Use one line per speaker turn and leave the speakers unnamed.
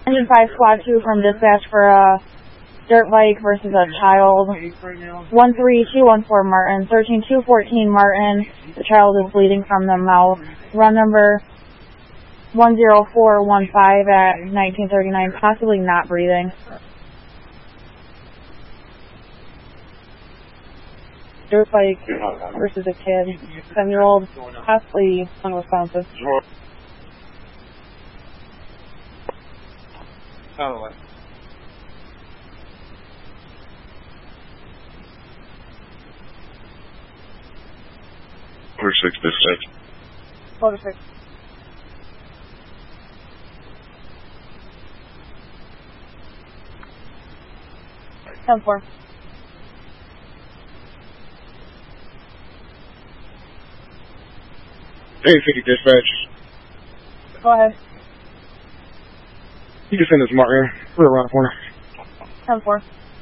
Engine 5, Squad 2 from dispatch for a dirt bike versus a child. 13214 Martin, 13214 Martin. The child is bleeding from the mouth. Run number 10415 at 1939, possibly not breathing. Dirt bike versus a kid, 7-year-old, possibly unresponsive.
Oh,
6 dispatch.
46. Ten four.
Hey, 50 dispatch.
Go ahead.
You can send us Martin. We're around the corner.
10-4.